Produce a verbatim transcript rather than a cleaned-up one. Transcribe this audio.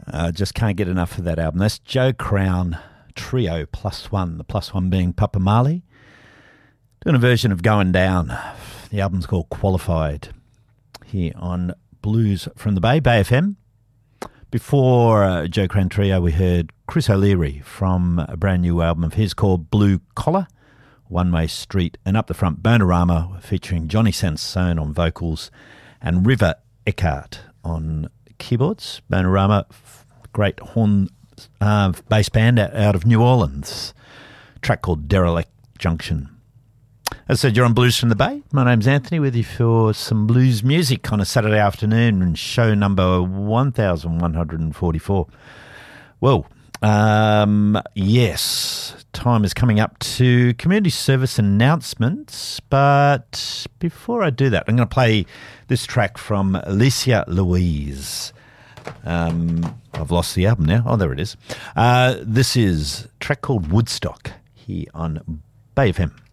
Uh, just can't get enough of that album. That's Joe Crown Trio Plus One, the plus one being Papa Marley, doing a version of Going Down. The album's called Qualified, here on Blues from the Bay, Bay F M. Before uh, Joe Crown Trio, we heard Chris O'Leary from a brand new album of his called Blue Collar, One Way Street, and up the front, Bonorama, featuring Johnny Sansone on vocals and River Eckhart on keyboards. Bonorama, great horn uh, bass band out, out of New Orleans. A track called Derelict Junction. As I said, you're on Blues from the Bay. My name's Anthony, with you for some blues music on a Saturday afternoon, and show number one thousand one hundred forty-four. Well, um, yes, time is coming up to community service announcements, but before I do that, I'm going to play this track from Alicia Louise. Um, I've lost the album now. Oh, there it is. Uh, this is a track called Woodstock, here on Bay F M.